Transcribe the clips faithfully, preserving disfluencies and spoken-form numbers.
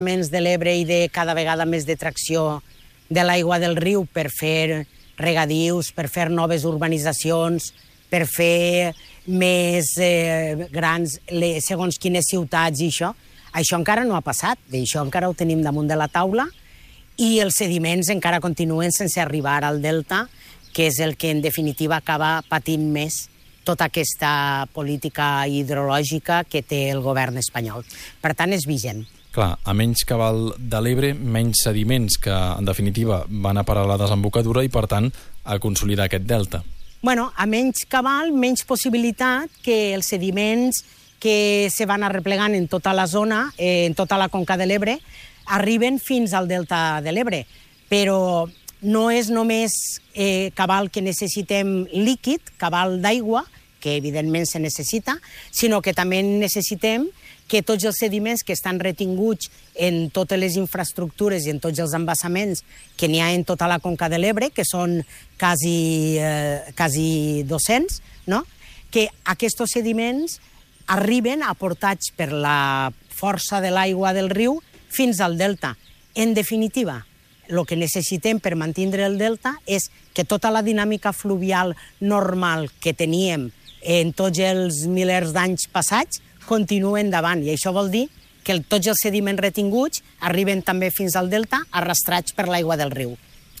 de l'Ebre i de cada vegada més de tracció de l'aigua del riu per fer regadius, per fer noves urbanitzacions, per fer més eh, grans les, segons quines ciutats i això. Això encara no ha passat, això encara ho tenim damunt de la taula i els sediments encara continuen sense arribar al delta, que és el que en definitiva acaba patint més tota aquesta política hidrològica que té el govern espanyol. Per tant, és vigent. Clar, a menys cabal de l'Ebre, menys sediments que, en definitiva, van a parar a la desembocadura i, per tant, a consolidar aquest delta. Bueno, a menys cabal, menys possibilitat que els sediments que se van arreplegant en tota la zona, eh, en tota la conca de l'Ebre, arriben fins al delta de l'Ebre. Però no és només eh, cabal que necessitem líquid, cabal d'aigua, que evidentment se necessita, sinó que també necessitem que tots els sediments que estan retinguts en totes les infraestructures i en tots els embassaments que n'hi ha en tota la conca de l'Ebre, que són quasi, eh, quasi dos-cents, no? Que aquests sediments arriben aportats per la força de l'aigua del riu fins al delta. En definitiva, el que necessitem per mantenir el delta és que tota la dinàmica fluvial normal que teníem en tots els milers d'anys passats continua endavant. I això vol dir que tots els sediments retinguts arriben també fins al delta arrastrats per l'aigua del riu.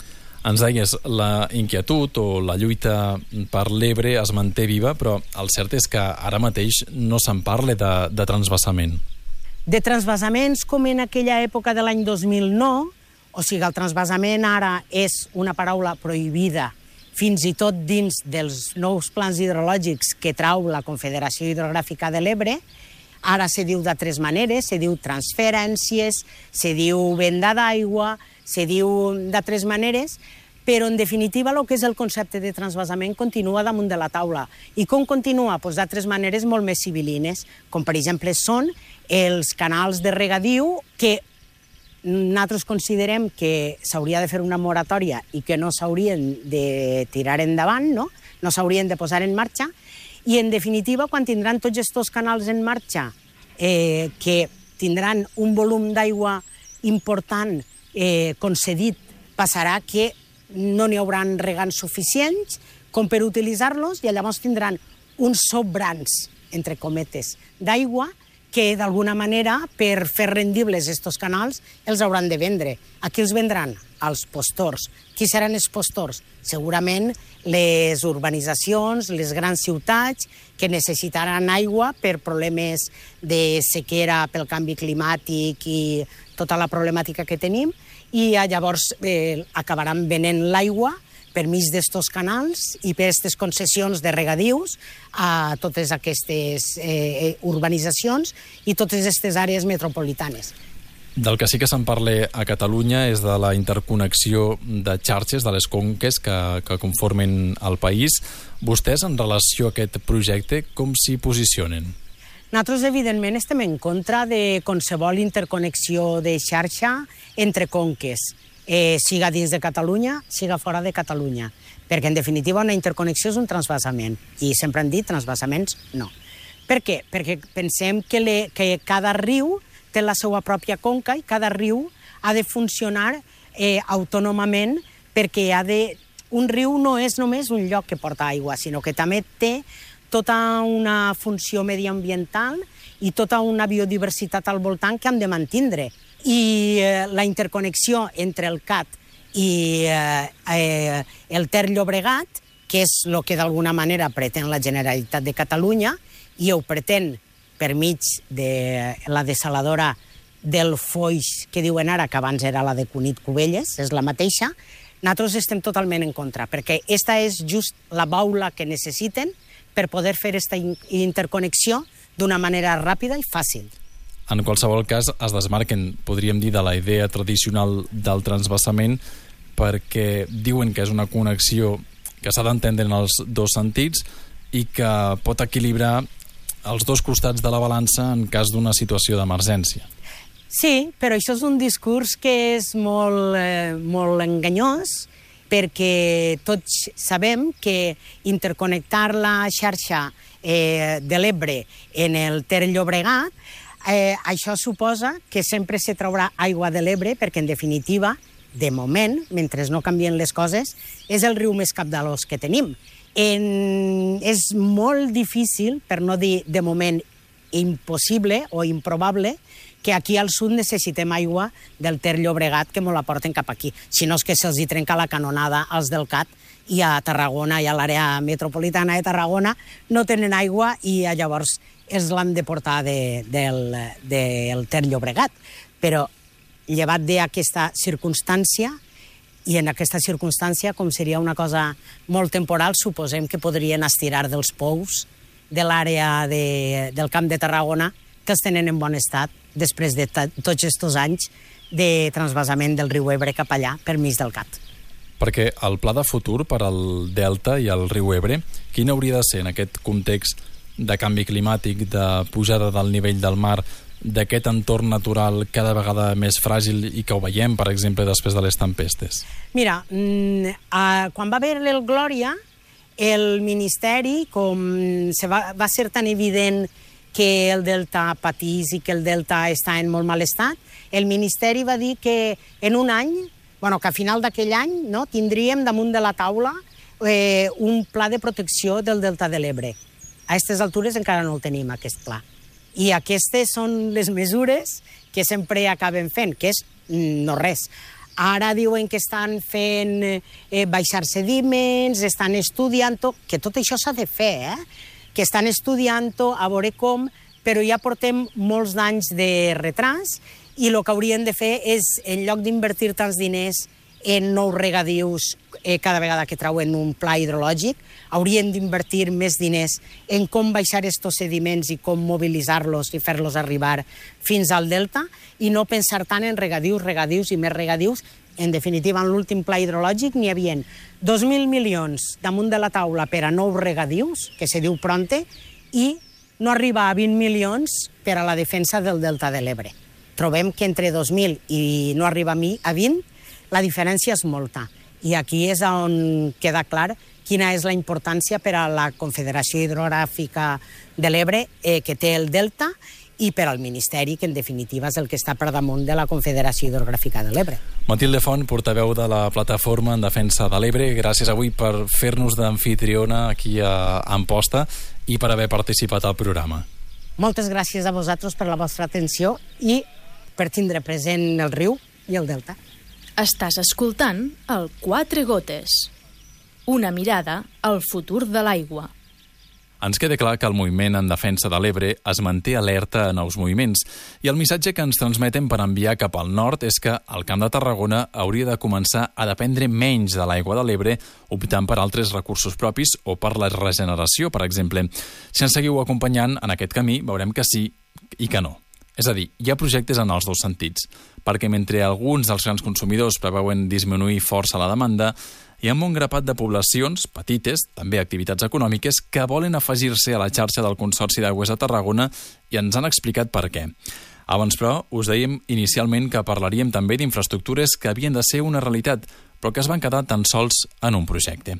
Ens deies, la inquietud o la lluita per l'Ebre es manté viva, però el cert és que ara mateix no se'n parla de, de transvasament. De transvasaments com en aquella època de l'any dos mil nou, o sigui, el transvasament ara és una paraula prohibida fins i tot dins dels nous plans hidrològics que trau la Confederació Hidrogràfica de l'Ebre. Ara se diu de tres maneres, se diu transferències, se diu venda d'aigua, se diu de tres maneres, però en definitiva el que és el concepte de transvasament continua damunt de la taula. I com continua? Doncs de tres maneres molt més civilines, com per exemple són els canals de regadiu que nosaltres considerem que s'hauria de fer una moratòria i que no s'haurien de tirar endavant, no, no s'haurien de posar en marxa, i en definitiva, quan tindran tots aquests canals en marxa, eh, que tindran un volum d'aigua important eh, concedit, passarà que no n'hi hauran regants suficients com per utilitzar-los i llavors tindran uns sobrants, entre cometes, d'aigua que d'alguna manera, per fer rendibles aquests canals, els hauran de vendre. A qui els vendran? Als postors. Qui seran els postors? Segurament les urbanitzacions, les grans ciutats, que necessitaran aigua per problemes de sequera pel canvi climàtic i tota la problemàtica que tenim, i llavors eh, acabaran venent l'aigua per mig d'estos canals i per aquestes concessions de regadius a totes aquestes eh, urbanitzacions i totes aquestes àrees metropolitanes. Del que sí que se'n parla a Catalunya és de la interconnexió de xarxes de les conques que, que conformen el país. Vostès, en relació a aquest projecte, com s'hi posicionen? Nosaltres, evidentment, estem en contra de qualsevol interconnexió de xarxa entre conques. Eh, siga dins de Catalunya, siga fora de Catalunya. Perquè, en definitiva, una interconnexió és un transvasament. I sempre han dit transvasaments no. Per què? Perquè pensem que, le, que cada riu té la seva pròpia conca i cada riu ha de funcionar eh, autònomament perquè ha de... un riu no és només un lloc que porta aigua, sinó que també té tota una funció mediambiental i tota una biodiversitat al voltant que han de mantindre. I eh, la interconnexió entre el Cat i eh, eh, el Ter Llobregat, que és el que d'alguna manera pretén la Generalitat de Catalunya, i ho pretén per mig de la desaladora del Foix, que diuen ara, que abans era la de Cunit Cubelles, és la mateixa, nosaltres estem totalment en contra, perquè aquesta és just la baula que necessiten per poder fer aquesta interconnexió d'una manera ràpida i fàcil. En qualsevol cas, es desmarquen, podríem dir, de la idea tradicional del transvasament perquè diuen que és una connexió que s'ha d'entendre en els dos sentits i que pot equilibrar els dos costats de la balança en cas d'una situació d'emergència. Sí, però això és un discurs que és molt, eh, molt enganyós perquè tots sabem que interconnectar la xarxa eh, de l'Ebre en el Ter Llobregat Eh, això suposa que sempre se traurà aigua de l'Ebre, perquè, en definitiva, de moment, mentre no canvien les coses, és el riu més capdalós que tenim. En... És molt difícil, per no dir de moment impossible o improbable, que aquí al sud necessitem aigua del Ter Llobregat que mos la porten cap aquí. Si no és que se'ls hi trenca la canonada als del Cat i a Tarragona i a l'àrea metropolitana de Tarragona no tenen aigua i llavors es l'han de portar de, del, del Ter Llobregat. Però llevat d'aquesta circumstància, i en aquesta circumstància, com seria una cosa molt temporal, suposem que podrien estirar dels pous de l'àrea de, del Camp de Tarragona, que els tenen en bon estat després de tots aquests anys de transvasament del riu Ebre cap allà, per mig del Cat. Perquè el pla de futur per al Delta i al riu Ebre, quin hauria de ser en aquest context de canvi climàtic, de pujada del nivell del mar, d'aquest entorn natural cada vegada més fràgil i que ho veiem, per exemple, després de les tempestes? Mira, eh, quan va haver el Glòria, el Ministeri, com se va, va ser tan evident que el Delta patís i que el Delta està en molt mal estat, el Ministeri va dir que en un any, bueno, que a final d'aquell any, no, tindríem damunt de la taula eh, un pla de protecció del Delta de l'Ebre. A aquestes altures encara no el tenim, aquest pla. I aquestes són les mesures que sempre acaben fent, que és no res. Ara diuen que estan fent eh, baixar sediments, estan estudiant-ho, que tot això s'ha de fer, eh? que estan estudiant-ho, a veure com, però ja portem molts d'anys de retras i el que haurien de fer és, en lloc d'invertir tants diners en nous regadius eh, cada vegada que trauen un pla hidrològic, haurien d'invertir més diners en com baixar estos sediments i com mobilitzar-los i fer-los arribar fins al delta i no pensar tant en regadius, regadius i més regadius. En definitiva, en l'últim pla hidrològic n'hi havia dos mil milions damunt de la taula per a nous regadius, que se diu Pronte, i no arriba a vint milions per a la defensa del delta de l'Ebre. Trobem que entre dos mil i no arriba a vint, la diferència és molta. I aquí és on queda clar quina és la importància per a la Confederació Hidrogràfica de l'Ebre eh, que té el delta i per al Ministeri, que en definitiva és el que està per damunt de la Confederació Hidrogràfica de l'Ebre. Matilde Font, portaveu de la Plataforma en Defensa de l'Ebre, gràcies avui per fer-nos d'amfitriona aquí a Amposta i per haver participat al programa. Moltes gràcies a vosaltres per la vostra atenció i per tindre present el riu i el delta. Estàs escoltant el Quatre Gotes, una mirada al futur de l'aigua. Ens queda clar que el moviment en defensa de l'Ebre es manté alerta a nous moviments i el missatge que ens transmeten per enviar cap al nord és que el Camp de Tarragona hauria de començar a dependre menys de l'aigua de l'Ebre optant per altres recursos propis o per la regeneració, per exemple. Si ens seguiu acompanyant en aquest camí, veurem que sí i que no. És a dir, hi ha projectes en els dos sentits, perquè mentre alguns dels grans consumidors preveuen disminuir força la demanda, hi ha un grapat de poblacions, petites, també activitats econòmiques, que volen afegir-se a la xarxa del Consorci d'Aigües de Tarragona i ens han explicat per què. Abans, però, us dèiem inicialment que parlaríem també d'infraestructures que havien de ser una realitat, però que es van quedar tan sols en un projecte.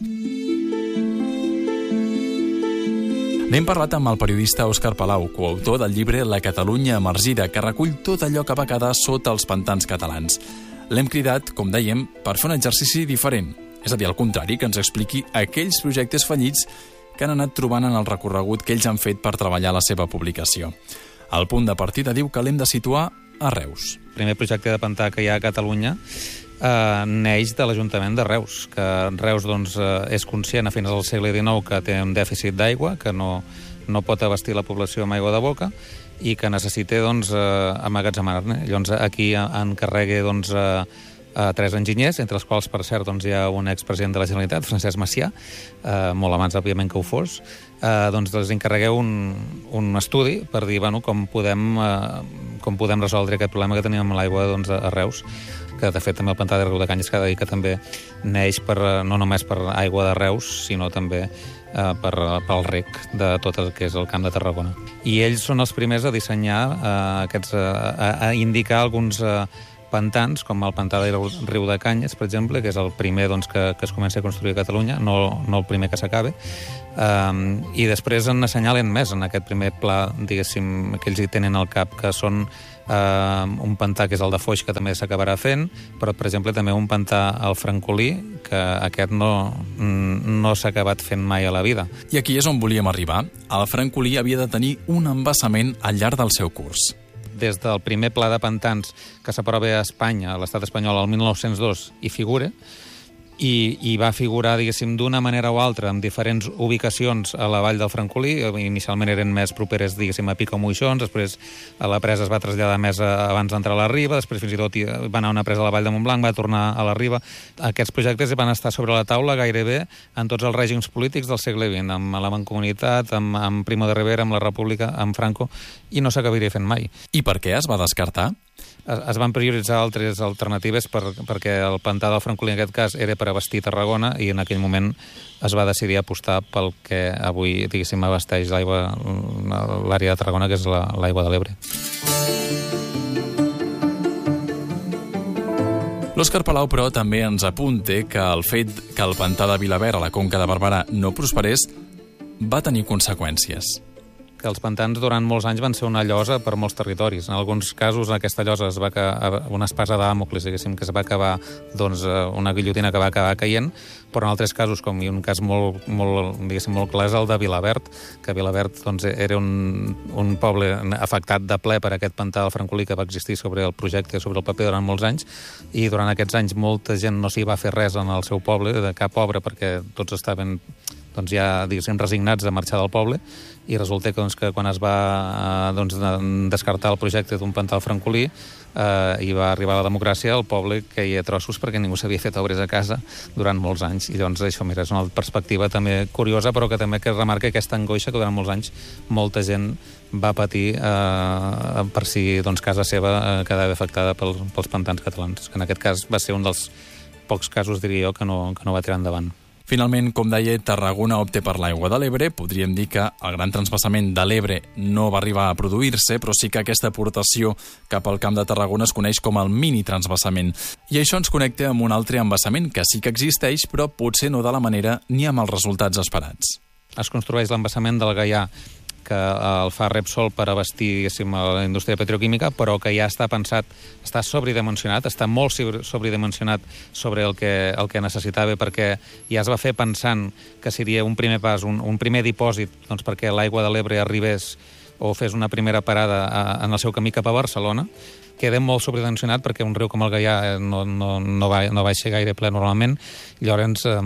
N'hem parlat amb el periodista Òscar Palau, coautor del llibre La Catalunya emergida, que recull tot allò que va quedar sota els pantans catalans. L'hem cridat, com dèiem, per fer un exercici diferent, és a dir, al contrari, que ens expliqui aquells projectes fallits que han anat trobant en el recorregut que ells han fet per treballar la seva publicació. El punt de partida diu que l'hem de situar a Reus. El primer projecte de pantà que hi ha a Catalunya eh, neix de l'Ajuntament de Reus, que Reus doncs, eh, és conscient a fins al segle dinou que té un dèficit d'aigua, que no, no pot abastir la població amb aigua de boca i que necessita doncs, eh, emmagatzemar-ne. Llavors aquí encarrega doncs, eh, a tres enginyers, entre els quals, per cert, doncs, hi ha un expresident de la Generalitat, Francesc Macià, eh, molt abans, òbviament, que ho fos, eh, doncs els encarregueu un, un estudi per dir bueno, com, podem, eh, com podem resoldre aquest problema que teníem amb l'aigua doncs, a Reus, que de fet també el pantà de Riu de Canyes cada dia que també neix per, no només per aigua de Reus, sinó també eh, per, pel rec de tot el que és el Camp de Tarragona. I ells són els primers a dissenyar, eh, aquests, eh, a, a indicar alguns eh, pantans, com el pantà del riu de Canyes, per exemple, que és el primer doncs, que, que es comença a construir a Catalunya, no, no el primer que s'acabe. Um, I després en assenyalen més en aquest primer pla, diguéssim, que ells hi tenen al cap, que són uh, un pantà que és el de Foix, que també s'acabarà fent, però, per exemple, també un pantà al Francolí, que aquest no, no s'ha acabat fent mai a la vida. I aquí és on volíem arribar. El Francolí havia de tenir un embassament al llarg del seu curs. Des del primer pla de pantans que s'aprova a Espanya, a l'estat espanyol, el mil nou-cents dos, hi figura, i, i va figurar, diguéssim, d'una manera o altra, en diferents ubicacions a la vall del Francolí. Inicialment eren més properes, diguéssim, a Pic o Moixons, després a la presa es va traslladar més a, abans d'entrar a la Riba, després fins i tot va anar una presa a la vall de Montblanc, va tornar a la Riba. Aquests projectes van estar sobre la taula gairebé en tots els règims polítics del segle vint, amb la Mancomunitat, amb, amb Primo de Rivera, amb la República, amb Franco, i no s'acabaria fent mai. I per què es va descartar? Es van prioritzar altres alternatives per, perquè el pantà del Francolí, en aquest cas, era per abastir Tarragona, i en aquell moment es va decidir apostar pel que avui, diguéssim, abasteix l'aigua, l'àrea de Tarragona, que és l'aigua de l'Ebre. L'Òscar Palau, però, també ens apunta que el fet que el pantà de Vilaverd a la Conca de Barberà no prosperés va tenir conseqüències. Que els pantans durant molts anys van ser una llosa per molts territoris. En alguns casos aquesta llosa es va acabar, una espasa de Dàmocles, diguéssim, que es va acabar, doncs, una guillotina que va acabar caient, però en altres casos, com un cas molt, molt, diguéssim, molt clar, és el de Vilaverd, que Vilaverd doncs, era un, un poble afectat de ple per aquest pantà del Francolí que va existir sobre el projecte, sobre el paper durant molts anys, i durant aquests anys molta gent no s'hi va fer res en el seu poble, de cap obra, perquè tots estaven doncs ja, diguéssim, resignats a marxar del poble, i resulta que, doncs, que quan es va doncs, descartar el projecte d'un pantà al Francolí eh, i va arribar la democràcia, el poble queia a trossos perquè ningú s'havia fet obres a casa durant molts anys. I doncs això, mira, és una perspectiva també curiosa, però que també que remarca aquesta angoixa que durant molts anys molta gent va patir eh, per si doncs, casa seva eh, quedava afectada pel, pels pantans catalans, que en aquest cas va ser un dels pocs casos, diria jo, que no, que no va tirar endavant. Finalment, com deia, Tarragona opta per l'aigua de l'Ebre. Podríem dir que el gran transvassament de l'Ebre no va arribar a produir-se, però sí que aquesta aportació cap al Camp de Tarragona es coneix com el mini-transvassament. I això ens connecta amb un altre embassament que sí que existeix, però potser no de la manera ni amb els resultats esperats. Es construeix l'embassament del Gaià, que el fa Repsol per abastir la indústria petroquímica, però que ja està pensat, està sobredimensionat, està molt sobredimensionat sobre el que, el que necessitava, perquè ja es va fer pensant que seria un primer pas, un, un primer dipòsit, doncs perquè l'aigua de l'Ebre arribés o fes una primera parada a, en el seu camí cap a Barcelona. Queda molt sobredimensionat perquè un riu com el Gaià no, no, no, va, no baixa gaire ple normalment, llavors eh,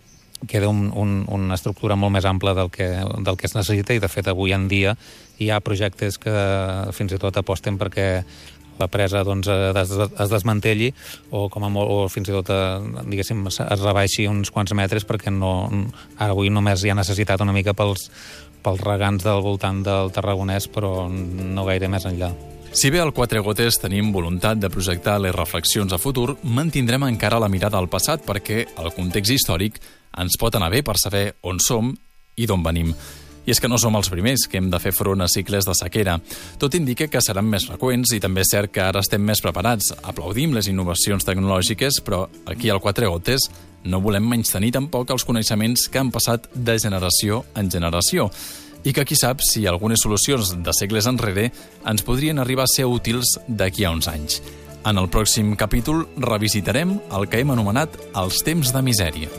queda un, un, una estructura molt més ampla del que, del que es necessita, i de fet avui en dia hi ha projectes que fins i tot aposten perquè la presa doncs, es, es desmantelli o, com a molt, o fins i tot diguéssim, es rebaixi uns quants metres, perquè no, ara avui només hi ha necessitat una mica pels, pels regants del voltant del Tarragonès, però no gaire més enllà. Si bé al Quatre Gotes tenim voluntat de projectar les reflexions a futur, mantindrem encara la mirada al passat, perquè el context històric ens pot anar bé per saber on som i d'on venim. I és que no som els primers que hem de fer front a cicles de sequera. Tot indica que seran més freqüents, i també és cert que ara estem més preparats. Aplaudim les innovacions tecnològiques, però aquí al Quatre Gotes no volem menystenir tampoc els coneixements que han passat de generació en generació, i que qui sap si algunes solucions de segles enrere ens podrien arribar a ser útils d'aquí a uns anys. En el pròxim capítol revisitarem el que hem anomenat els temps de misèria.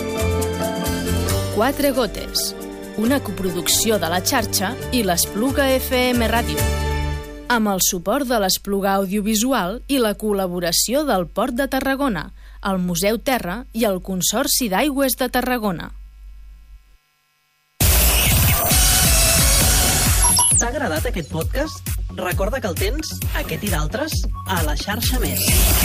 Quatre Gotes, una coproducció de la xarxa i l'Espluga F M Ràdio, amb el suport de l'Espluga Audiovisual i la col·laboració del Port de Tarragona, el Museu Terra i el Consorci d'Aigües de Tarragona. T'ha agradat aquest podcast? Recorda que el tens, aquest i d'altres, a la xarxa Més.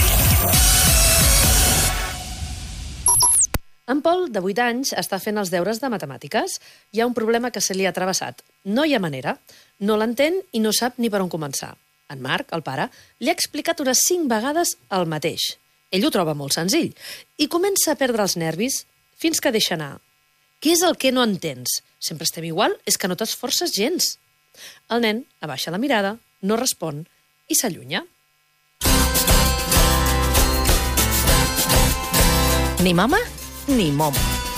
En Pol, de vuit anys, està fent els deures de matemàtiques. Hi ha un problema que se li ha travessat. No hi ha manera. No l'entén i no sap ni per on començar. En Marc, el pare, li ha explicat unes cinc vegades el mateix. Ell ho troba molt senzill i comença a perdre els nervis fins que deixa anar. Què és el que no entens? Sempre estem igual? És que no t'esforces gens. El nen abaixa la mirada, no respon i s'allunya. Ni mama ni momo.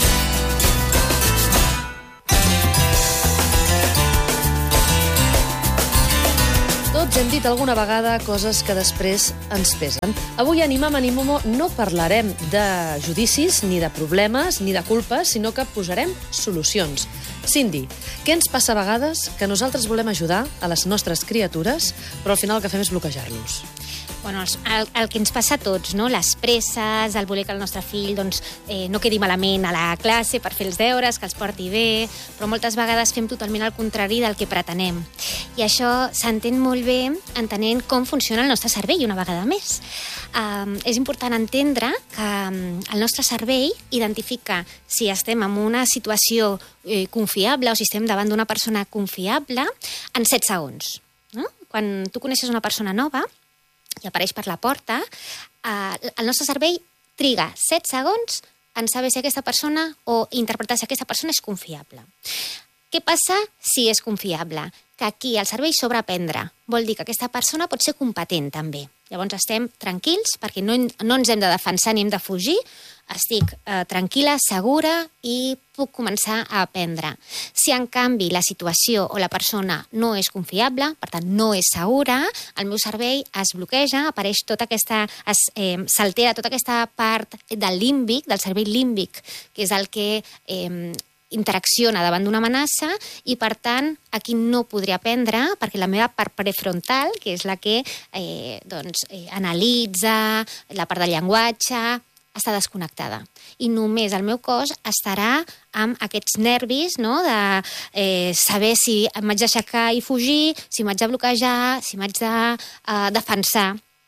Tots hem dit alguna vegada coses que després ens pesen. Avui a Ni Mama ni Momo no parlarem de judicis, ni de problemes, ni de culpes, sinó que posarem solucions. Cindy, què ens passa a vegades que nosaltres volem ajudar a les nostres criatures, però al final el que fem és bloquejar-los? Bueno, el, el que ens passa a tots, no? Les presses, el voler que el nostre fill doncs, eh, no quedi malament a la classe per fer els deures, que els porti bé, però moltes vegades fem totalment el contrari del que pretenem. I això s'entén molt bé entenent com funciona el nostre cervell una vegada més. Um, és important entendre que um, el nostre cervell identifica si estem en una situació eh, confiable o si estem davant d'una persona confiable en set segons. No? Quan tu coneixes una persona nova i apareix per la porta, eh, el nostre cervell triga set segons en saber si aquesta persona o interpretar si aquesta persona és confiable. Què passa si és confiable? Que aquí el cervell sobreaprendre. Vol dir que aquesta persona pot ser competent, també. Llavors estem tranquils perquè no, no ens hem de defensar ni hem de fugir. Estic eh, tranquil·la, segura i puc començar a aprendre. Si, en canvi, la situació o la persona no és confiable, per tant, no és segura, el meu cervell es bloqueja, apareix tota aquesta... Es, eh, s'altera tota aquesta part del límbic, del cervell límbic, que és el que... Eh, interacciona davant d'una amenaça i, per tant, aquí no podré aprendre perquè la meva part prefrontal, que és la que eh, doncs, eh, analitza, la part del llenguatge, està desconnectada. I només el meu cos estarà amb aquests nervis, no?, de eh, saber si m'haig d'aixecar i fugir, si m'haig de bloquejar, si m'haig de eh, defensar.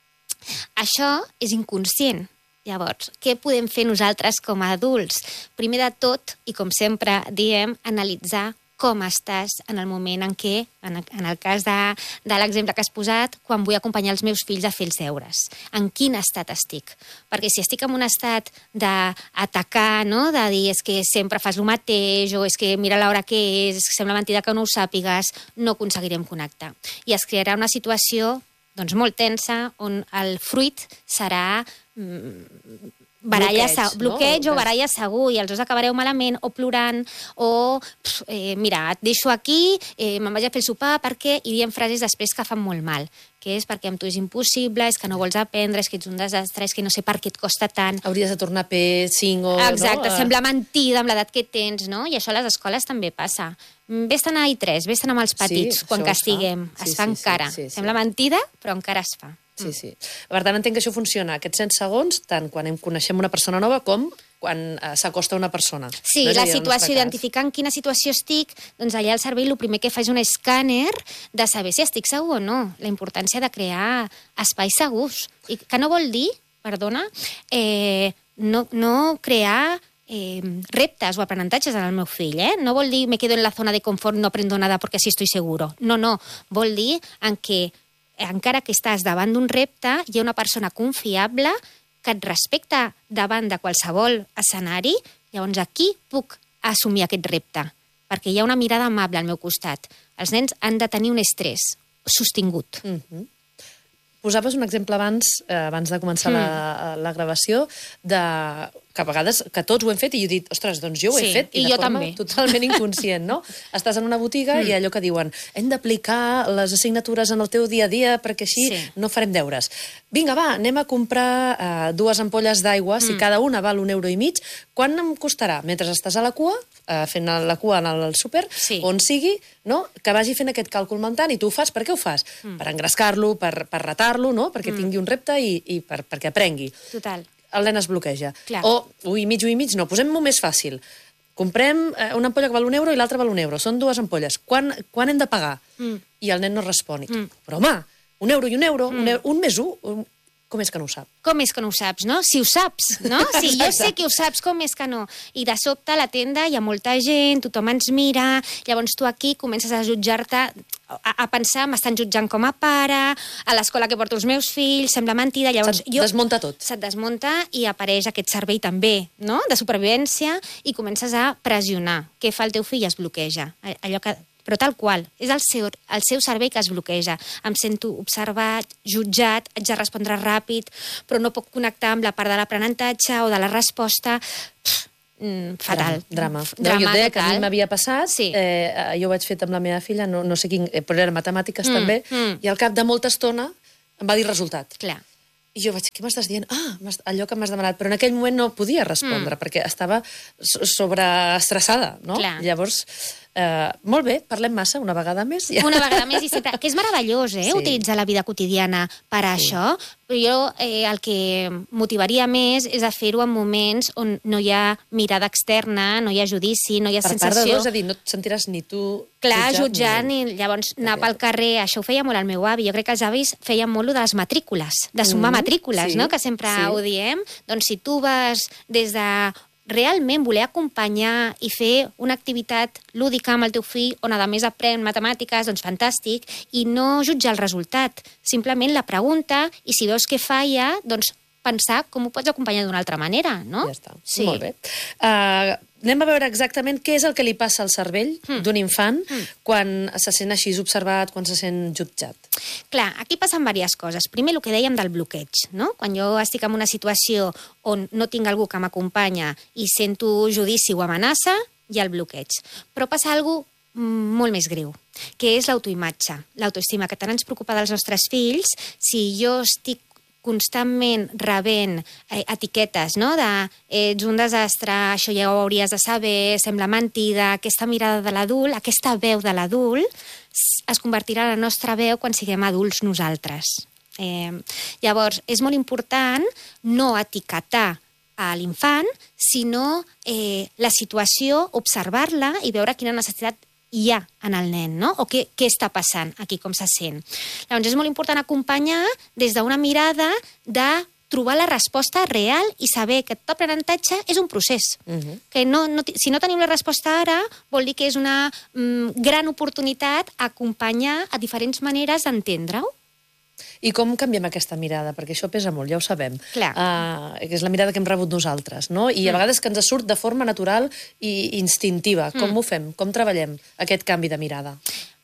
Això és inconscient. Llavors, què podem fer nosaltres com a adults? Primer de tot, i com sempre diem, analitzar com estàs en el moment en què, en el cas de, de l'exemple que has posat, quan vull acompanyar els meus fills a fer els deures. En quin estat estic? Perquè si estic en un estat d'atacar, no?, de dir és que sempre fas el mateix, o és que mira l'hora que és, sembla mentida que no ho sàpigues, no aconseguirem connectar. I es crearà una situació doncs, molt tensa, on el fruit serà baralla, bloqueig, bloqueig no? o baralla segur, i els dos acabareu malament o plorant o, eh, mira, et deixo aquí, eh, me'n vaig a fer el sopar perquè, i diem frases després que fan molt mal, que és perquè amb tu és impossible, és que no vols aprendre, és que ets un desastre, és que no sé per què et costa tant. Hauries de tornar a P cinc o... Exacte, no? Sembla mentida amb l'edat que tens, no? I això a les escoles també passa. Vés-te'n a I tres, vés-te'n amb els petits, sí, quan castiguem. Es fa, sí, es fa sí, encara. Sí, sí, sí. Sembla mentida, però encara es fa. Sí, sí. Per tant, entenc que això funciona aquests cent segons, tant quan coneixem una persona nova com quan eh, s'acosta una persona. Sí, no la situació, identificar en quina situació estic, doncs allà el cervell el primer que fa és un escàner de saber si estic segur o no. La importància de crear espais segurs. I que no vol dir, perdona, eh, no, no crear... Eh, reptes o aprenentatges en el meu fill, eh? No vol dir me quedo en la zona de confort, no aprendo nada porque sí estoy seguro. No, no. Vol dir en què, encara que estàs davant d'un repte, hi ha una persona confiable que et respecta davant de qualsevol escenari, llavors aquí puc assumir aquest repte, perquè hi ha una mirada amable al meu costat. Els nens han de tenir un estrès sostingut. Mm-hmm. Posaves un exemple abans, eh, abans de començar mm. la, la gravació, de que a vegades, que tots ho hem fet, i jo he dit, ostres, doncs jo ho sí, he fet, i, i de forma també. totalment inconscient, no? Estàs en una botiga mm. i allò que diuen, hem d'aplicar les assignatures en el teu dia a dia perquè així sí. no farem deures. Vinga, va, anem a comprar eh, dues ampolles d'aigua, mm. si cada una val un euro i mig, quan em costarà? Mentre estàs a la cua, eh, fent la cua en el súper, sí. on sigui, no? Que vagi fent aquest càlcul mental, i tu ho fas, per què ho fas? Mm. Per engrescar-lo, per, per retar-lo, no? Perquè mm. tingui un repte i, i per, perquè aprengui. Total. El nen es bloqueja. Clar. O, ui, mig, ui, mig, no, posem-ho més fàcil. Comprem eh, una ampolla que val un euro i l'altra val un euro. Són dues ampolles. Quan, quan hem de pagar? Mm. I el nen no respon. Mm. Però, home, un euro i un euro, mm. un, euro un més un, un... Com és que no ho sap? Com és que no ho saps, no? Si ho saps, no? Si jo sé que ho saps, com és que no? I de sobte a la tenda hi ha molta gent, tothom ens mira, llavors tu aquí comences a jutjar-te, a, a pensar, m'estan jutjant com a pare, a l'escola que porto els meus fills, sembla mentida, llavors... Se't jo, desmunta tot. Se't desmunta i apareix aquest cervell també, no?, de supervivència, i comences a pressionar. Què fa el teu fill? Es bloqueja. Allò que però tal qual. És el seu, el seu cervell que es bloqueja. Em sento observat, jutjat, haig de respondre ràpid, però no puc connectar amb la part de l'aprenentatge o de la resposta. Pff, mm, fatal. Drama. drama. drama jo deia que a total. mi m'havia passat, Sí. eh, jo ho vaig fet amb la meva filla, no, no sé quin, eh, però era matemàtiques Mm, també, mm. i al cap de molta estona em va dir resultat. Clar. I jo vaig, què m'estàs dient? Ah, m'has- allò que m'has demanat. Però en aquell moment no podia respondre, mm. perquè estava so- sobreestressada, no? Clar. Llavors, eh, molt bé, parlem massa una vegada més. Ja. Una vegada més i sempre... Que és meravellós, eh?, Sí. utilitzar la vida quotidiana per a Sí. això. Però jo eh, el que motivaria més és a fer-ho en moments on no hi ha mirada externa, no hi ha judici, no hi ha Per sensació... part de dos, és a dir, no et sentiràs ni tu Clar, jutjat, jutjant, ni... i llavors anar Ok. pel carrer, això ho feia molt el meu avi. Jo crec que els avis feien molt lo de les matrícules, de sumar Mm, matrícules, sí, no?, que sempre sí. ho diem. Doncs si tu vas des de realment voler acompanyar i fer una activitat lúdica amb el teu fill, on a més aprèn matemàtiques, doncs fantàstic, i no jutjar el resultat, simplement la pregunta, i si veus que falla, doncs pensar com ho pots acompanyar d'una altra manera, no? Ja està, Sí. molt bé. Uh, anem a veure exactament què és el que li passa al cervell Mm. d'un infant Mm. quan se sent així observat, quan se sent jutjat. Clar, aquí passen diverses coses. Primer, el que dèiem del bloqueig, no? Quan jo estic en una situació on no tinc algú que m'acompanya i sento judici o amenaça, hi ha el bloqueig. Però passa alguna cosa molt més greu, que és l'autoimatge, l'autoestima, que tant ens preocupa dels nostres fills. Si jo estic constantment rebent eh, etiquetes, no?, de ets un desastre, això ja ho hauries de saber, sembla mentida, aquesta mirada de l'adult, aquesta veu de l'adult, es convertirà en la nostra veu quan siguem adults nosaltres. Eh, llavors, és molt important no etiquetar a l'infant, sinó eh, la situació, observar-la i veure quina necessitat hi ha en el nen, no? O què, què està passant aquí, com se sent. Llavors, és molt important acompanyar des d'una mirada de trobar la resposta real i saber que tot aprenentatge és un procés. Uh -huh. Que no, no, si no tenim la resposta ara, vol dir que és una mm, gran oportunitat acompanyar a diferents maneres d'entendre-ho. I com canviem aquesta mirada? Perquè això pesa molt, ja ho sabem. Clar. Uh, és la mirada que hem rebut nosaltres, no? I a vegades que ens surt de forma natural i instintiva. Com Mm. ho fem? Com treballem aquest canvi de mirada?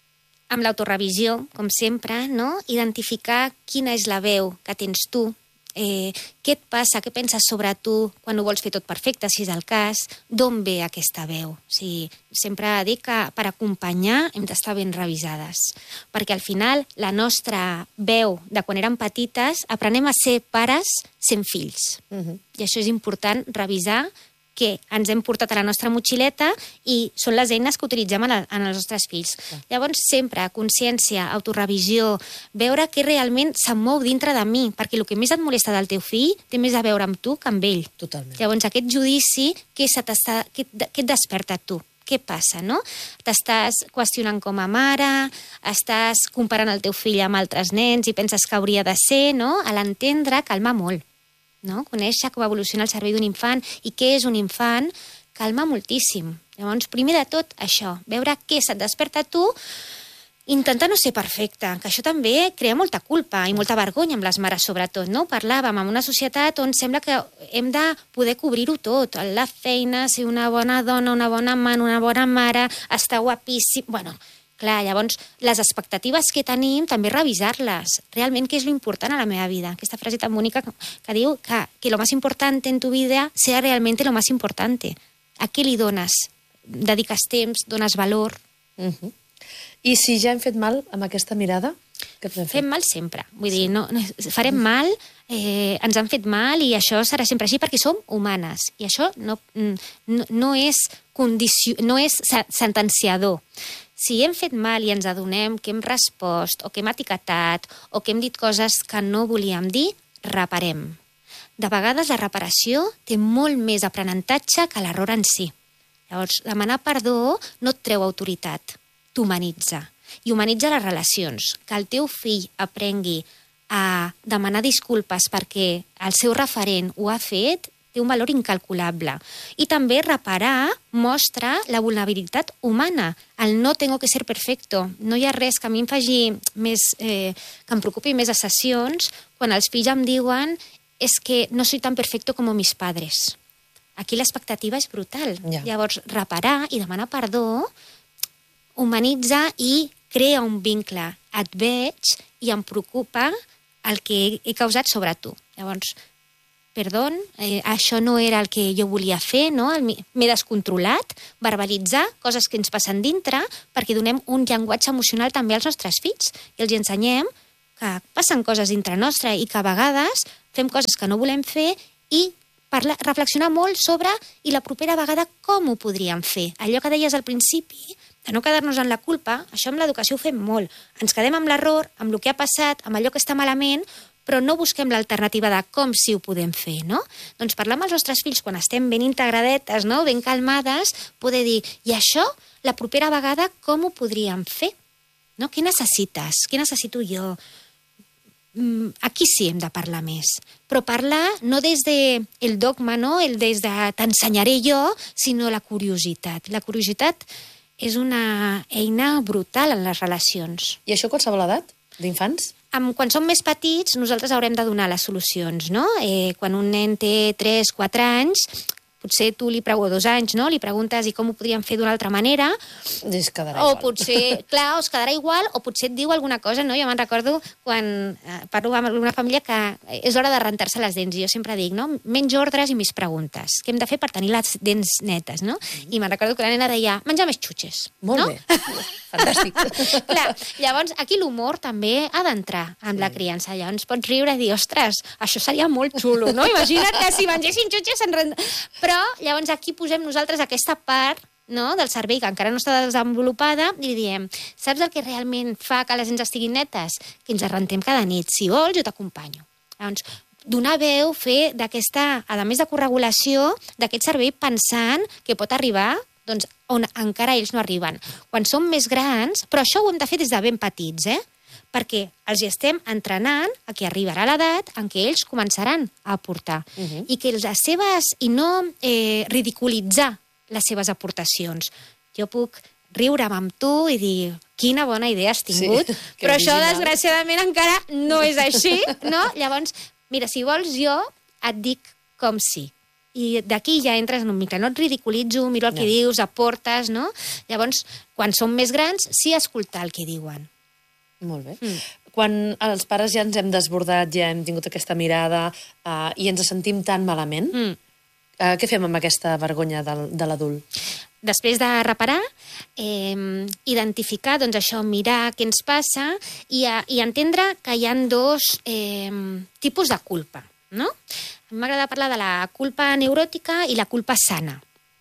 Amb l'autorevisió, com sempre, no? Identificar quina és la veu que tens tu, eh, què et passa, què penses sobre tu quan ho vols fer tot perfecte, si és el cas, d'on ve aquesta veu. O sigui, sempre dic que per acompanyar hem d'estar ben revisades, perquè al final la nostra veu de quan érem petites aprenem a ser pares sent fills. Uh -huh. I això és important, revisar que ens hem portat a la nostra motxileta i són les eines que utilitzem en, el, en els nostres fills. Llavors, sempre, consciència, autorevisió, veure què realment se'm mou dintre de mi, perquè el que més et molesta del teu fill té més a veure amb tu que amb ell. Totalment. Llavors, aquest judici, què, se t'està, què, què et desperta a tu? Què passa, no? T'estàs qüestionant com a mare, estàs comparant el teu fill amb altres nens i penses que hauria de ser, no? A l'entendre, calma molt. No? Conèixer com evoluciona el cervell d'un infant i què és un infant, calma moltíssim. Llavors, primer de tot, això, veure què se't desperta a tu, intentar no ser perfecte, que això també crea molta culpa i molta vergonya amb les mares, sobretot, no? Parlàvem en una societat on sembla que hem de poder cobrir-ho tot, la feina, ser una bona dona, una bona amant, una bona mare, estar guapíssim... Bueno, clar, llavors, les expectatives que tenim, també revisar-les. Realment, què és l'important a la meva vida? Aquesta frase tan bonica que, que diu que, que lo más importante en tu vida sea realmente lo más importante. A què li dones? Dediques temps, dones valor? Uh -huh. I si ja hem fet mal amb aquesta mirada, què podem fer? Fem mal sempre. Vull dir, no, no, farem mal, eh, ens han fet mal i això serà sempre així perquè som humanes. I això no, no, no és condicio, no és sentenciador. Si hem fet mal i ens adonem que hem respost o que hem etiquetat o que hem dit coses que no volíem dir, reparem. De vegades la reparació té molt més aprenentatge que l'error en si. Llavors, demanar perdó no et treu autoritat, t'humanitza. I humanitza les relacions. Que el teu fill aprengui a demanar disculpes perquè el seu referent ho ha fet, té un valor incalculable. I també reparar mostra la vulnerabilitat humana. El no tengo que ser perfecto. No hi ha res que a mi em faci més, eh, que em preocupi més a sessions quan els fills em diuen és que no soy tan perfecto como mis padres. Aquí l'expectativa és brutal. Ja. Llavors, reparar i demanar perdó humanitza i crea un vincle. Et veig i em preocupa el que he, he causat sobre tu. Llavors, perdó, eh, això no era el que jo volia fer, no? M'he descontrolat, verbalitzar coses que ens passen dintre, perquè donem un llenguatge emocional també als nostres fills i els ensenyem que passen coses dintre nostra i que a vegades fem coses que no volem fer i parlar, reflexionar molt sobre i la propera vegada com ho podríem fer. Allò que deies al principi, de no quedar-nos en la culpa, això amb l'educació ho fem molt. Ens quedem amb l'error, amb el que ha passat, amb allò que està malament, però no busquem l'alternativa de com sí ho podem fer, no? Doncs parlar amb els nostres fills quan estem ben integradetes, no? Ben calmades, poder dir, i això, la propera vegada, com ho podríem fer? No? Què necessites? Què necessito jo? Aquí sí hem de parlar més. Però parlar no des del de dogma, no? El des de t'ensenyaré jo, sinó la curiositat. La curiositat és una eina brutal en les relacions. I això a qualsevol edat? D'infants? Amb, quan som més petits, nosaltres haurem de donar les solucions, no? Eh, quan un nen té tres quatre anys, potser tu li preguntes, dos anys, no? Li preguntes i com ho podríem fer d'una altra manera. I es quedarà o igual. potser, clar, o es quedarà igual, o potser et diu alguna cosa, no? Jo me'n recordo quan eh, parlo amb una família que és l'hora de rentar-se les dents, i jo sempre dic, no? Menys ordres i més preguntes. Què hem de fer per tenir les dents netes, no? Mm. I me'n recordo que la nena deia, menjar més xutxes. Molt no? bé, fantàstic. Clar, llavors aquí l'humor també ha d'entrar amb sí. la criança. Llavors pots riure i dir, ostres, això seria molt xulo, no? Imagina't que si mengessin xutxes se'n rent... Però llavors aquí posem nosaltres aquesta part, no, del cervell que encara no està desenvolupada i li diem, saps el que realment fa que les dents estiguin netes? Que ens arrentem cada nit. Si vols, jo t'acompanyo. Llavors, donar veu, fer d'aquesta, a més de corregulació, d'aquest cervell pensant que pot arribar doncs, on encara ells no arriben. Quan som més grans, però això ho hem de fer des de ben petits, eh? Perquè els hi estem entrenant a que arribarà l'edat en què ells començaran a aportar. Uh -huh. I que les seves... I no eh, ridiculitzar les seves aportacions. Jo puc riure'm amb tu i dir, quina bona idea has tingut, sí, però això, desgraciadament, encara no és així, no? Llavors, mira, si vols jo et dic com sí. I d'aquí ja entres en un mica, no et ridiculitzo, miro el que no. dius, aportes, no? Llavors, quan som més grans, sí escoltar el que diuen. Molt bé. Mm. Quan els pares ja ens hem desbordat, ja hem tingut aquesta mirada uh, i ens sentim tan malament, mm. uh, què fem amb aquesta vergonya de, de l'adult? Després de reparar, eh, identificar, doncs això, mirar què ens passa i, a, i entendre que hi ha dos eh, tipus de culpa, no? A mi m'agrada parlar de la culpa neuròtica i la culpa sana.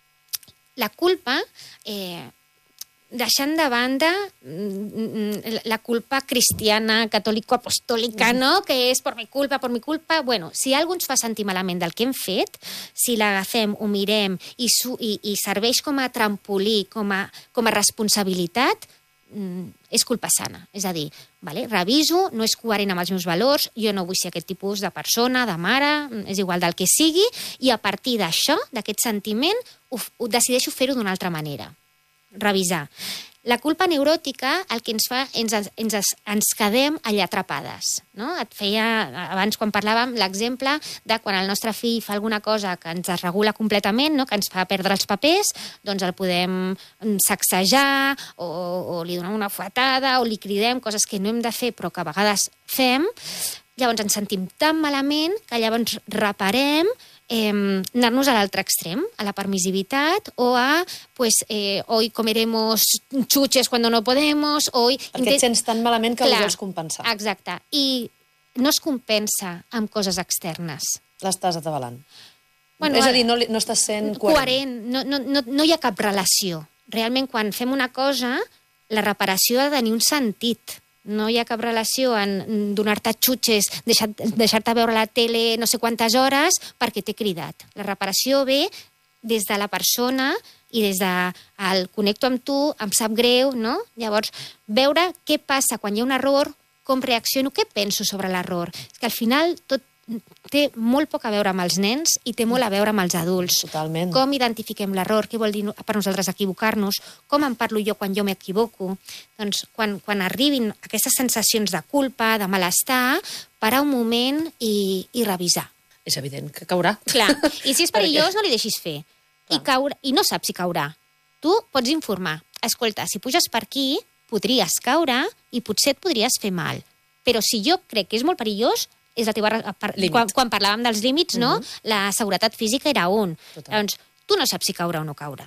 La culpa... Eh, deixant de banda la culpa cristiana, catòlico-apostòlica, no? Que és per mi culpa, per mi culpa... Bueno, si algú ens fa sentir malament del que hem fet, si l'agafem, ho mirem i, su i, i serveix com a trampolí, com a, com a responsabilitat, és culpa sana. És a dir, vale, reviso, no és coherent amb els meus valors, jo no vull ser aquest tipus de persona, de mare, és igual del que sigui, i a partir d'això, d'aquest sentiment, ho, ho decideixo fer-ho d'una altra manera. Revisar. La culpa neuròtica el que ens fa, ens, ens, ens quedem allà atrapades. No? Et feia, abans quan parlàvem, l'exemple de quan el nostre fill fa alguna cosa que ens desregula completament, no? Que ens fa perdre els papers, doncs el podem sacsejar o, o li donem una fuetada o li cridem coses que no hem de fer però que a vegades fem. Llavors ens sentim tan malament que llavors reparem Eh, anar-nos a l'altre extrem, a la permissivitat o a, pues, eh, hoy comeremos chuches cuando no podemos, hoy... Perquè et sents tan malament que Clar, ho vols compensar. Exacte, i no es compensa amb coses externes. L'estàs atabalant. Bueno, és a dir, no, no estàs sent coherent. Coherent, no, no, no, no hi ha cap relació. Realment, quan fem una cosa, la reparació ha de tenir un sentit. No hi ha cap relació en donar-te xutxes, deixar-te deixar veure la tele no sé quantes hores perquè t'he cridat. La reparació ve des de la persona i des de el connecto amb tu, em sap greu, no? Llavors, veure què passa quan hi ha un error, com reacciono, què penso sobre l'error. És que al final tot té molt poc a veure amb els nens i té molt a veure amb els adults. Totalment. Com identifiquem l'error, què vol dir per nosaltres equivocar-nos, com em parlo jo quan jo m'equivoco. Doncs quan, quan arribin aquestes sensacions de culpa, de malestar, parar un moment i, i revisar. És evident que caurà. Clar, i si és perillós no li deixis fer. I, caure, I no saps si caurà. Tu pots informar. escolta, si puges per aquí, podries caure i potser et podries fer mal. Però si jo crec que és molt perillós, és la teva... Per, quan, quan parlàvem dels límits, no? Uh-huh. La seguretat física era un. Total. Llavors, tu no saps si caure o no caure.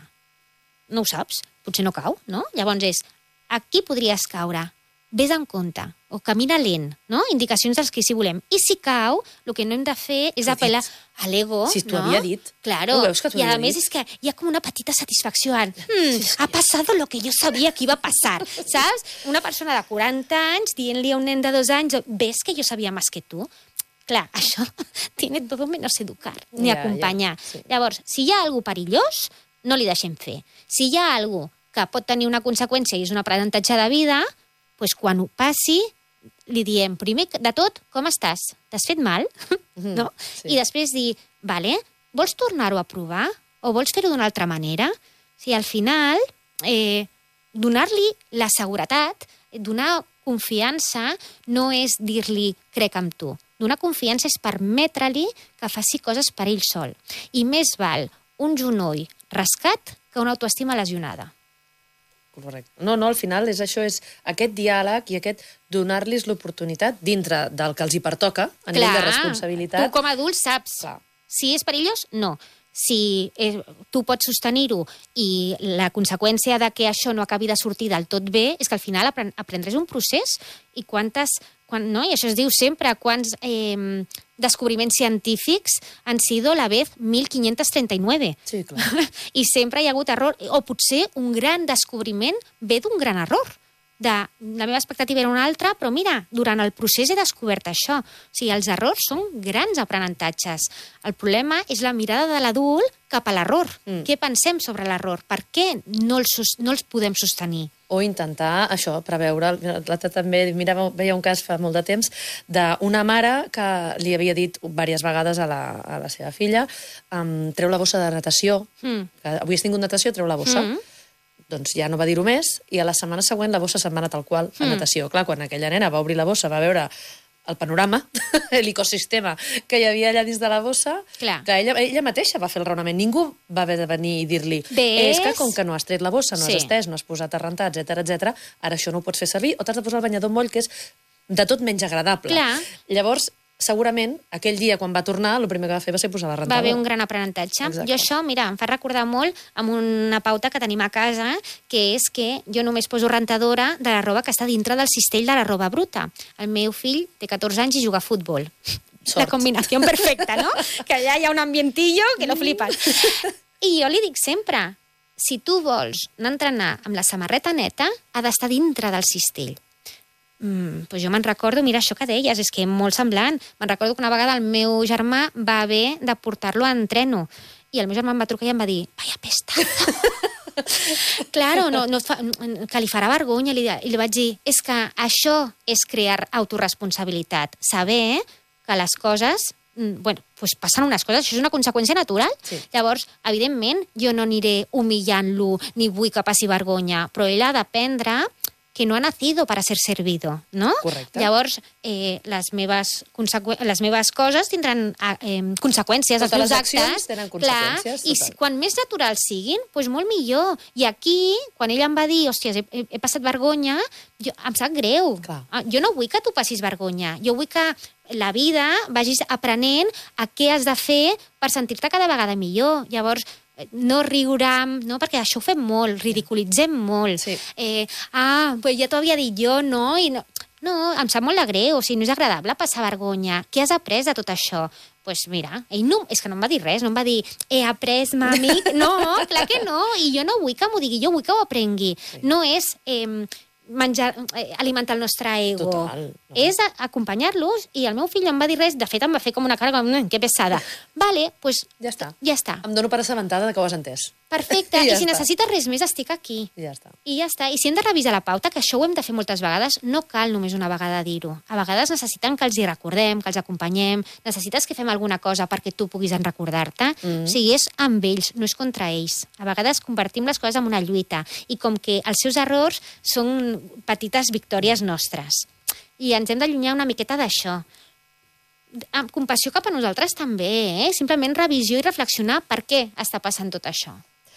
No ho saps. Potser no cau, no? Llavors és, aquí podries caure. Ves en compte, o camina lent, no? Indicacions dels que sí volem. I si cau, el que no hem de fer és apel·lar a l'ego, si t'ho no? havia dit. Claro. Ho veus que t'ho I a havia més dit? és que hi ha com una petita satisfacció en hmm, sí, sí. ha passat lo que jo sabia que iba a passar, saps? Una persona de quaranta anys dient-li a un nen de dos anys ves que jo sabia més que tu? Clar, això tiene todo menos educar, ni ja, acompanyar. Ja, sí. Llavors, si hi ha algú perillós, no li deixem fer. Si hi ha algú que pot tenir una conseqüència i és un aprenentatge de vida, pues quan ho passi, li diem, primer de tot, com estàs? T'has fet mal? Mm, no? Sí. I després dir, vale, vols tornar-ho a provar? O vols fer-ho d'una altra manera? O sigui, al final, eh, donar-li la seguretat, donar confiança, no és dir-li crec en tu. Donar confiança és permetre-li que faci coses per ell sol. I més val un genoll rascat que una autoestima lesionada. Correcte. No, no, al final és això, és aquest diàleg i aquest donar-los l'oportunitat dintre del que els hi pertoca a nivell de responsabilitat. Tu com a adult saps. Clar. Si és perillós, no. Si eh, tu pots sostenir-ho i la conseqüència de que això no acabi de sortir del tot bé és que al final apren aprendràs un procés i quantes... Quan, no? I això es diu sempre, quants eh, descobriments científics han sido a la vez mil quinientos treinta y nueve. Sí, clar. I sempre hi ha hagut error. O potser un gran descobriment ve d'un gran error. De, la meva expectativa era una altra, però mira, durant el procés he descobert això. O sigui, els errors són grans aprenentatges. El problema és la mirada de l'adult cap a l'error. Mm. Què pensem sobre l'error? Per què no els, no els podem sostenir? O intentar, això, preveure... L'altre també, mira, veia un cas fa molt de temps d'una mare que li havia dit diverses vegades a la, a la seva filla um, treu la bossa de natació, mm. que avui has tingut natació, treu la bossa. Mm. Doncs ja no va dir-ho més, i a la setmana següent la bossa se'n va anar tal qual a mm. natació. Clar, quan aquella nena va obrir la bossa, va veure el panorama, l'ecosistema que hi havia allà dins de la bossa, Clar. que ella, ella mateixa va fer el raonament. Ningú va haver de venir i dir-li és que com que no has tret la bossa, no sí. has estès, no has posat a rentar, etcètera, etcètera, ara això no ho pots fer servir, o t'has de posar el banyador moll, que és de tot menys agradable. Clar. Llavors, segurament, aquell dia, quan va tornar, el primer que va fer va ser posar la rentadora. Va haver un gran aprenentatge. Exacte. Jo això, mira, em fa recordar molt amb una pauta que tenim a casa, que és que jo només poso rentadora de la roba que està dintre del cistell de la roba bruta. El meu fill té catorze anys i juga a futbol. Sort. La combinació perfecta, no? Que allà hi ha un ambientillo que lo flipes. I jo li dic sempre, si tu vols anar a entrenar amb la samarreta neta, ha d'estar dintre del cistell. Mm, doncs jo me'n recordo, mira això que deies, és que és molt semblant. Me'n recordo que una vegada el meu germà va haver de portar-lo a entreno i el meu germà em va trucar i em va dir vaya pesta. Claro, no, no fa, que li farà vergonya. I li vaig dir, és que això és crear autoresponsabilitat. Saber que les coses... bueno, pues passen unes coses, això és una conseqüència natural. Sí. Llavors, evidentment, jo no aniré humillant-lo ni vull que passi vergonya, però ell ha d'aprendre que no ha nacido para ser servido, no? Correcte. Llavors, eh, les, meves les meves coses tindran eh, conseqüències. Totes les accions tenen conseqüències. Clar, i si, quan més naturals siguin, doncs molt millor. I aquí, quan ell em va dir, hòsties, he, he passat vergonya, jo, em sap greu. Clar. Jo no vull que tu passis vergonya. Jo vull que la vida vagis aprenent a què has de fer per sentir-te cada vegada millor. Llavors, no riurem, no? Perquè això ho fem molt, ridiculitzem molt. Sí. Eh, ah, pues ja t'ho havia dit jo, no? I no... No, em sap molt de greu, o sigui, no és agradable passar vergonya. Què has après de tot això? Doncs pues mira, ell no, és que no em va dir res, no em va dir he après, mami... No, clar que no, i jo no vull que m'ho digui, jo vull que ho aprengui. Sí. No és... Eh, menjar, eh, alimentar el nostre ego. Total, no. És acompanyar-los, i el meu fill no em va dir res, de fet em va fer com una cara, com, que pesada. Vale, doncs pues, ja està. Ja està. Em dono per assabentada de que ho has entès. Perfecte, i, I ja està. Si necessites res més, estic aquí. I ja està. I ja està. I si hem de revisar la pauta, que això ho hem de fer moltes vegades, no cal només una vegada dir-ho. A vegades necessiten que els hi recordem, que els acompanyem, necessites que fem alguna cosa perquè tu puguis en recordar-te. Mm. O sigui, és amb ells, no és contra ells. A vegades convertim les coses en una lluita, i com que els seus errors són petites victòries nostres. I ens hem d'allunyar una miqueta d'això. Amb compassió cap a nosaltres també, eh? Simplement revisió i reflexionar per què està passant tot això.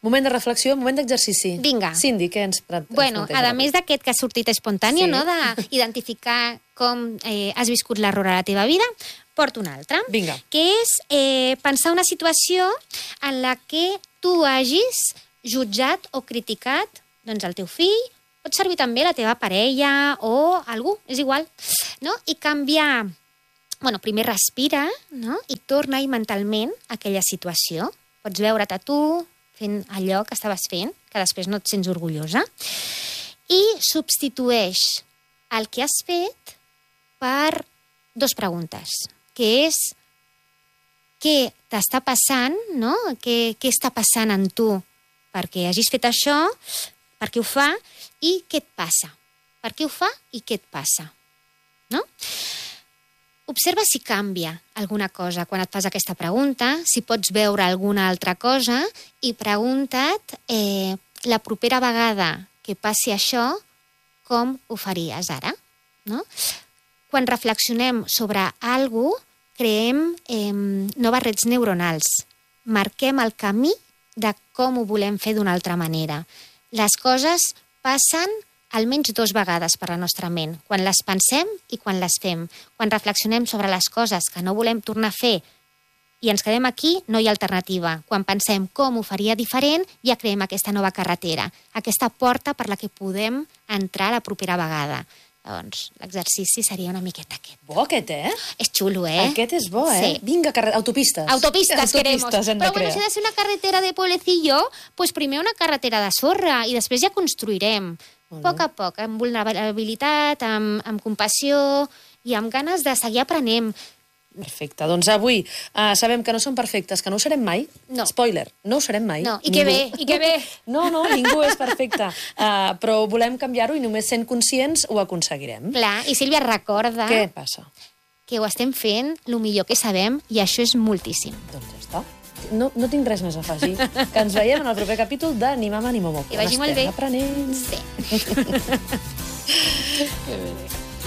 Moment de reflexió, moment d'exercici. Vinga. Cindy, què ens, ens Bueno, planteja? a més d'aquest que ha sortit espontani, Sí. no?, d'identificar com eh, has viscut l'error a la teva vida, porto un altre. Vinga. Que és eh, pensar una situació en la que tu hagis jutjat o criticat doncs, el teu fill, pot servir també la teva parella o algú, és igual, no? I canviar... Bueno, primer respira, no?, i torna-hi mentalment a aquella situació. Pots veure't a tu fent allò que estaves fent, que després no et sents orgullosa, i substitueix el que has fet per dos preguntes, que és què t'està passant, no? Què, què està passant en tu perquè hagis fet això, per què ho fa i què et passa. Per què ho fa i què et passa, no? Observa si canvia alguna cosa quan et fas aquesta pregunta, si pots veure alguna altra cosa i pregunta't eh, la propera vegada que passi això, com ho faries ara, no? Quan reflexionem sobre alguna cosa, creem eh, noves rets neuronals. Marquem el camí de com ho volem fer d'una altra manera. Les coses passen almenys dues vegades per la nostra ment, quan les pensem i quan les fem. Quan reflexionem sobre les coses que no volem tornar a fer i ens quedem aquí, no hi ha alternativa. Quan pensem com ho faria diferent, ja creem aquesta nova carretera, aquesta porta per la que podem entrar la propera vegada. Doncs l'exercici seria una miqueta aquest. Bo aquest, eh? És xulo, eh? Aquest és bo, eh? Sí. Vinga, carre... autopistes. Autopistes, Autopistes queremos. hem de Però bueno, crear. si ha de ser una carretera de pueblecillo, pues primer una carretera de sorra i després ja construirem. A poc a poc, amb vulnerabilitat, amb, amb compassió i amb ganes de seguir aprenent. Perfecte. Doncs avui uh, sabem que no som perfectes, que no ho serem mai. No. Spoiler, no ho serem mai. No, i que bé, i que bé. No, no, ningú és perfecte. Uh, però volem canviar-ho i només sent conscients ho aconseguirem. Clar, i Sílvia, recorda Què passa? que ho estem fent el millor que sabem i això és moltíssim. Doncs ja està. No, no tinc res més a afegir. Que ens veiem en el proper capítol de Ni mama ni momo. Que vagi molt bé. Aprenent. Sí. Que bé.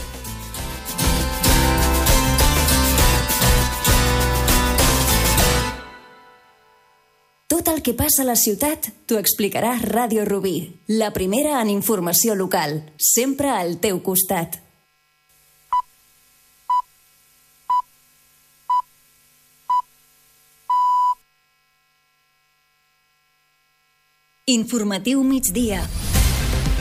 Tot el que passa a la ciutat t'ho explicarà Ràdio Rubí, la primera en informació local, sempre al teu costat. Informatiu migdia.